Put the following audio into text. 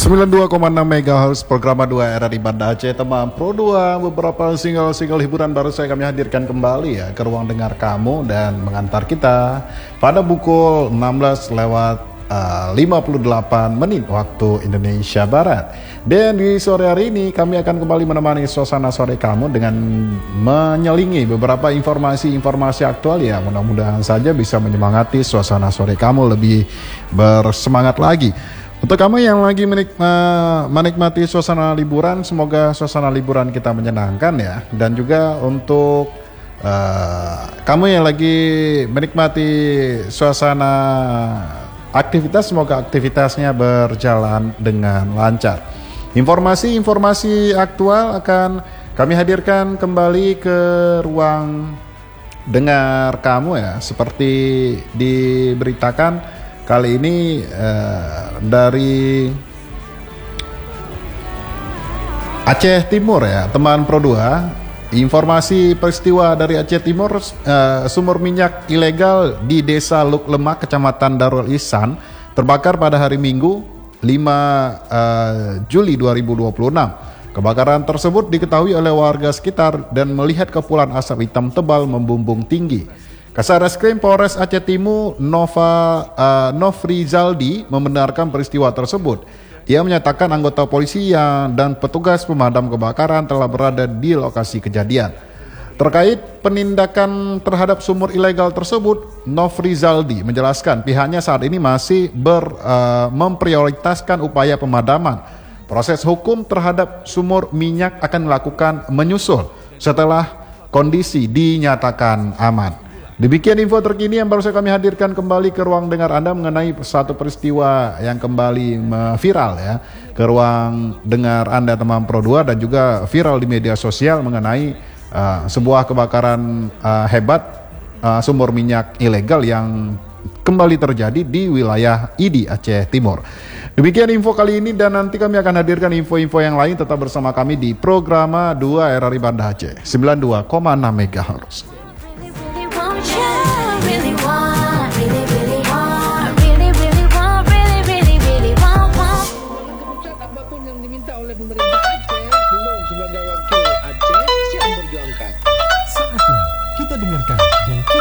92,6 MHz program 2 RRI Banda Aceh teman Pro 2. Beberapa single hiburan baru saya kami hadirkan kembali ya ke ruang dengar kamu dan mengantar kita pada pukul 16 lewat 58 menit waktu Indonesia Barat. Dan di sore hari ini kami akan kembali menemani suasana sore kamu dengan menyelingi beberapa informasi aktual ya. Mudah-mudahan saja bisa menyemangati suasana sore kamu lebih bersemangat lagi. Untuk kamu yang lagi menikmati suasana liburan, semoga suasana liburan kita menyenangkan ya. Dan juga untuk kamu yang lagi menikmati suasana aktivitas, semoga aktivitasnya berjalan dengan lancar. Informasi aktual akan kami hadirkan kembali ke ruang dengar kamu ya. Seperti diberitakan kali ini dari Aceh Timur ya, teman Pro 2. Informasi peristiwa dari Aceh Timur, sumur minyak ilegal di Desa Luk Lemak, Kecamatan Darul Ihsan, terbakar pada hari Minggu 5 Juli 2026. Kebakaran tersebut diketahui oleh warga sekitar dan melihat kepulan asap hitam tebal membumbung tinggi. Kasareskrim Polres Aceh Timur Nofri Zaldi membenarkan peristiwa tersebut. Ia menyatakan anggota polisi dan petugas pemadam kebakaran telah berada di lokasi kejadian. Terkait penindakan terhadap sumur ilegal tersebut, Nofri Zaldi menjelaskan pihaknya saat ini masih memprioritaskan upaya pemadaman. Proses hukum terhadap sumur minyak akan dilakukan menyusul setelah kondisi dinyatakan aman. Demikian info terkini yang baru saja kami hadirkan kembali ke ruang dengar Anda mengenai satu peristiwa yang kembali viral ya ke ruang dengar Anda teman Pro 2 dan juga viral di media sosial mengenai sebuah kebakaran hebat sumur minyak ilegal yang kembali terjadi di wilayah IDI Aceh Timur. Demikian info kali ini dan nanti kami akan hadirkan info-info yang lain. Tetap bersama kami di program 2 RRI Banda Aceh 92,6 MHz.